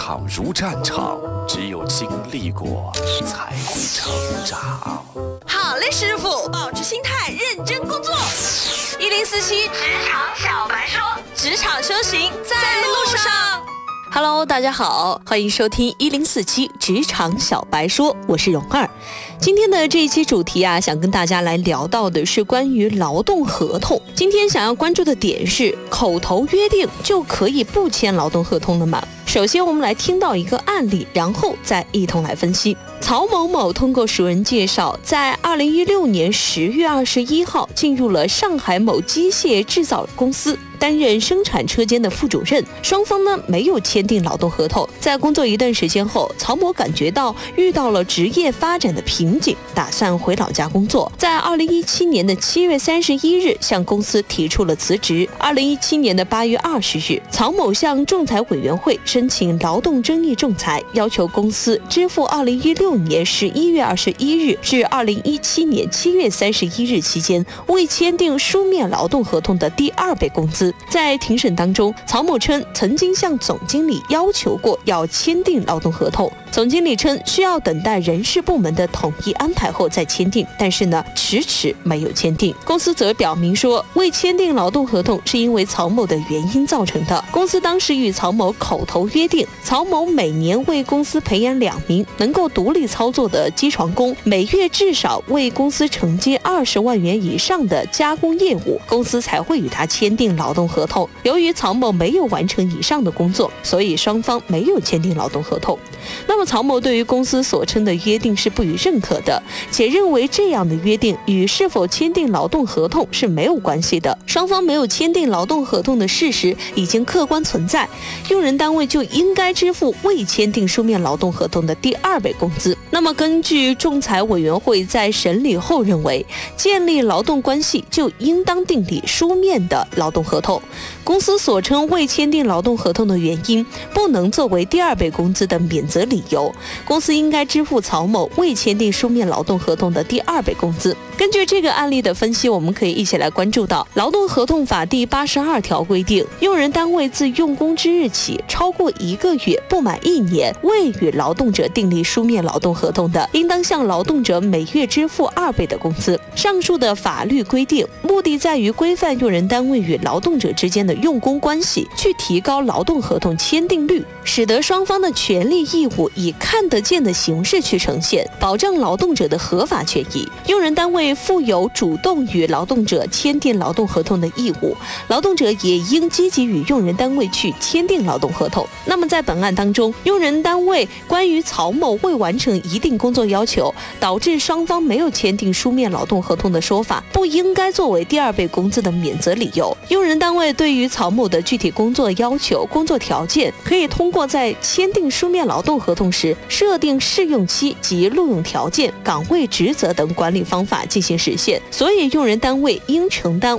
场如战场，只有经历过，才会成长。 好嘞，师傅，保持心态，认真工作。1047职场小白说，职场修行在路上。Hello， 大家好，欢迎收听1047职场小白说，我是蓉儿。今天的这一期主题想跟大家来聊到的是关于劳动合同。今天想要关注的点是，口头约定就可以不签劳动合同了吗？首先我们来听到一个案例，然后再一同来分析。曹某某通过熟人介绍，在2016年10月21号进入了上海某机械制造公司，担任生产车间的副主任。双方呢没有签订劳动合同。在工作一段时间后，曹某感觉到遇到了职业发展的瓶颈，打算回老家工作。在2017年的7月31日向公司提出了辞职。2017年的8月20日，曹某向仲裁委员会申请劳动争议仲裁，要求公司支付2016年11月21日至2017年7月31日期间未签订书面劳动合同的第2倍工资。在庭审当中，曹某称曾经向总经理要求过要签订劳动合同，总经理称需要等待人事部门的统一安排后再签订，但是呢迟迟没有签订。公司则表明说，未签订劳动合同是因为曹某的原因造成的。公司当时与曹某口头约定，曹某每年为公司培养2名能够独立操作的机床工，每月至少为公司承接20万元以上的加工业务，公司才会与他签订劳动合同。由于曹某没有完成以上的工作，所以双方没有签订劳动合同。那么曹某对于公司所称的约定是不予认可的，且认为这样的约定与是否签订劳动合同是没有关系的。双方没有签订劳动合同的事实已经客观存在，用人单位就应该支付未签订书面劳动合同的第2倍工资。那么根据仲裁委员会在审理后认为，建立劳动关系就应当订立书面的劳动合同。公司所称未签订劳动合同的原因不能作为第2倍工资的免责理由，公司应该支付曹某未签订书面劳动合同的第2倍工资。根据这个案例的分析，我们可以一起来关注到劳动合同法第82条规定，用人单位自用工之日起超过1个月不满1年未与劳动者订立书面劳动合同的，应当向劳动者每月支付2倍的工资。上述的法律规定目的在于规范用人单位与劳动者之间的用工关系，去提高劳动合同签订率，使得双方的权利义务以看得见的形式去呈现，保障劳动者的合法权益。用人单位负有主动与劳动者签订劳动合同的义务，劳动者也应积极与用人单位去签订劳动合同。那么在本案当中，用人单位关于曹某未完成一定工作要求，导致双方没有签订书面劳动合同的说法，不应该作为第2倍工资的免责理由。用人单位对于曹某的具体工作要求、工作条件，可以通过在签订书面劳动合同时设定试用期及录用条件、岗位职责等管理方法进行实现。所以用人单位应承担